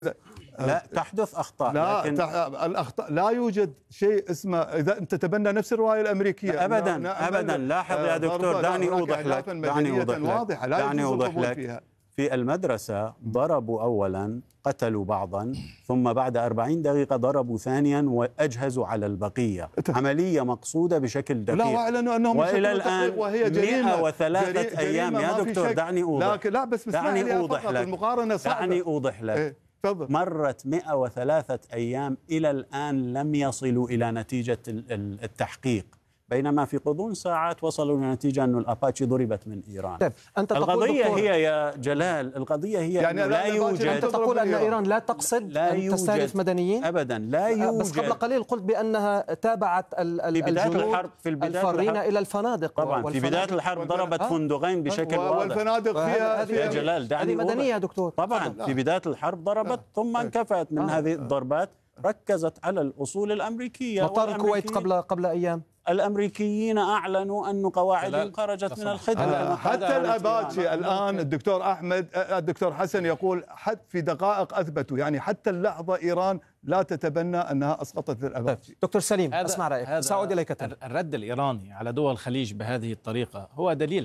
لا تحدث أخطاء، لا لكن الأخطاء لا يوجد شيء اسمه إذا أنت تتبنى نفس الرواية الأمريكية أبدا أبدا. لاحظ يا دكتور، دعني أوضح لك دعني أوضح لك. في المدرسة ضربوا أولا، قتلوا بعضا، ثم بعد 40 دقيقة ضربوا ثانيا وأجهزوا على البقية. عملية مقصودة بشكل دقيق. وأعلنوا أنهم وإلى الآن وهي جريمة 103 أيام يا دكتور. دعني أوضح لا بس دعني أوضح لك. المقارنة صعبة. دعني أوضح لك. مرت 103 أيام، إلى الآن لم يصلوا إلى نتيجة التحقيق، بينما في غضون ساعات وصلوا لنتيجة أن الأباتشي ضربت من إيران. طيب أنت القضية هي يا جلال، القضية هي يعني لا يوجد. أنت تقول أن إيران لا تقصد أن تستهدف مدنيين؟ أبدا لا يوجد. بس قبل قليل قلت بأنها تابعت الجنود الفارين إلى الفنادق. طبعا في بداية الحرب ضربت فندقين بشكل واضح. والفنادق فيها يا جلال دعني هذه مدنية يا دكتور. طبعا في بداية الحرب ضربت ثم انكفأت من هذه الضربات، ركزت على الأصول الأمريكية. مطار الكويت قبل أيام الأمريكيين أعلنوا أن قواعدهم خرجت من الخدمة. حتى الأباتشي الآن الدكتور أحمد الدكتور حسن يقول حتى في دقائق أثبتوا، يعني حتى اللحظة إيران لا تتبنى أنها أسقطت الأباتشي. دكتور سليم أسمع رأيك، سأعود إليك تاني. الرد الإيراني على دول الخليج بهذه الطريقة هو دليل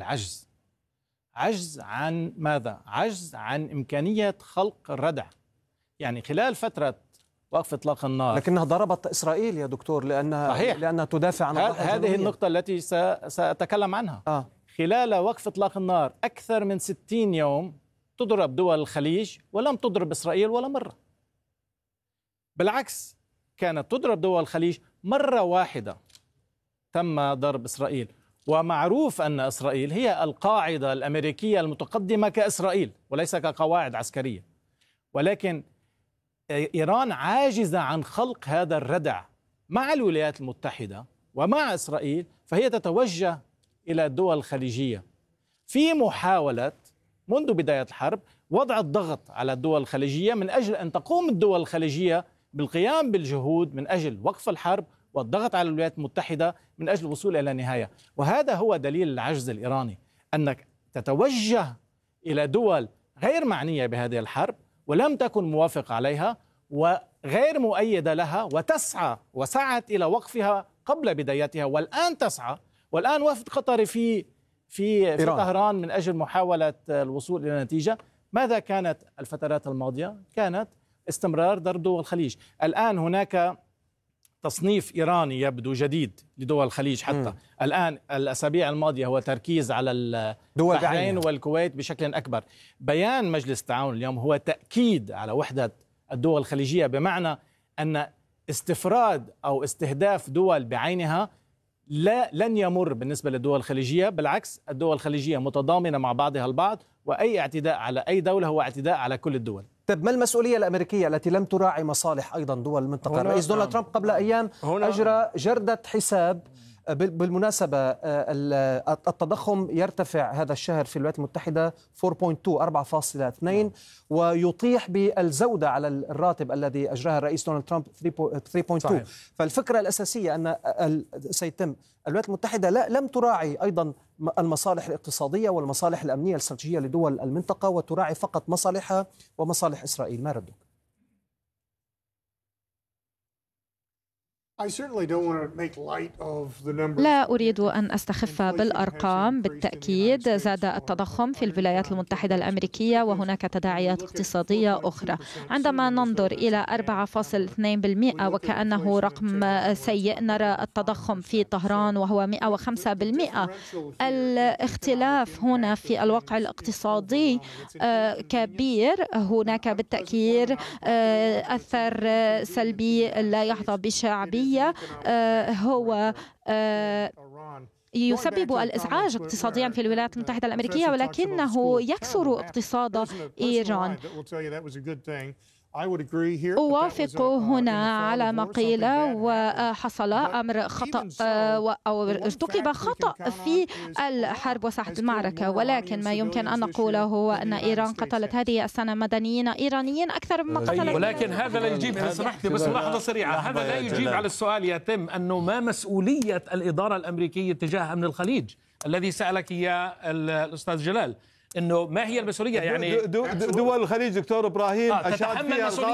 عجز عن ماذا؟ عجز عن إمكانية خلق الردع. يعني خلال فترة وقف إطلاق النار، لكنها ضربت إسرائيل يا دكتور لأنها تدافع عن هذه النقطة التي سأتكلم عنها. خلال وقف إطلاق النار أكثر من 60 يوم تضرب دول الخليج ولم تضرب إسرائيل ولا مرة. بالعكس، كانت تضرب دول الخليج مرة واحدة تم ضرب إسرائيل. ومعروف أن إسرائيل هي القاعدة الأمريكية المتقدمة كإسرائيل وليس كقواعد عسكرية، ولكن إيران عاجزة عن خلق هذا الردع مع الولايات المتحدة ومع إسرائيل، فهي تتوجه إلى الدول الخليجية في محاولة منذ بداية الحرب وضع الضغط على الدول الخليجية من أجل أن تقوم الدول الخليجية بالقيام بالجهود من أجل وقف الحرب والضغط على الولايات المتحدة من أجل الوصول إلى نهاية. وهذا هو دليل العجز الإيراني، أنك تتوجه إلى دول غير معنية بهذه الحرب ولم تكن موافقة عليها وغير مؤيدة لها، وسعت إلى وقفها قبل بدايتها، والآن تسعى، والآن وفد قطري في طهران من أجل محاولة الوصول إلى نتيجة. ماذا كانت الفترات الماضية؟ كانت استمرار ضرب دول الخليج. الآن هناك تصنيف إيراني يبدو جديد لدول الخليج. حتى الآن الأسابيع الماضية هو تركيز على البحرين والكويت بشكل أكبر. بيان مجلس التعاون اليوم هو تأكيد على وحدة الدول الخليجية، بمعنى أن استفراد أو استهداف دول بعينها لن يمر بالنسبة للدول الخليجية. بالعكس، الدول الخليجية متضامنة مع بعضها البعض، وأي اعتداء على أي دولة هو اعتداء على كل الدول. طيب ما المسؤولية الأمريكية التي لم تراعي مصالح أيضا دول المنطقة؟ الرئيس دونالد ترامب قبل أيام أجرى جردة حساب. بالمناسبة التضخم يرتفع هذا الشهر في الولايات المتحدة 4.2 ويطيح بالزودة على الراتب الذي أجراها الرئيس دونالد ترامب 3.2. فالفكرة الأساسية أن سيتم الولايات المتحدة لم تراعي أيضا المصالح الاقتصادية والمصالح الأمنية الاستراتيجية لدول المنطقة، وتراعي فقط مصالحها ومصالح إسرائيل. ما ردك؟ لا أريد أن أستخف بالأرقام. بالتأكيد زاد التضخم في الولايات المتحدة الأمريكية وهناك تداعيات اقتصادية أخرى. عندما ننظر إلى 4.2% وكأنه رقم سيء، نرى التضخم في طهران وهو 105%. الاختلاف هنا في الواقع الاقتصادي كبير. هناك بالتأكيد أثر سلبي لا يحظى بشعبية، هو يسبب الإزعاج اقتصاديا في الولايات المتحدة الأمريكية، ولكنه يكسر اقتصاد إيران. أوافق هنا على ما قيل، وحصل أمر خطأ أو ارتكب خطأ في الحرب وساحة المعركة، ولكن ما يمكن أن نقوله هو أن إيران قتلت هذه السنة مدنيين إيرانيين أكثر مما قتلت. ولكن هذا لا يجيب، إذا سمحت لي بس ملاحظة سريعة، هذا لا يجيب على السؤال يتم أنه ما مسؤولية الإدارة الأمريكية تجاه أمن الخليج الذي سألك إياه الأستاذ جلال، انه ما هي المسؤوليه؟ يعني دول الخليج دكتور ابراهيم اشاد فيها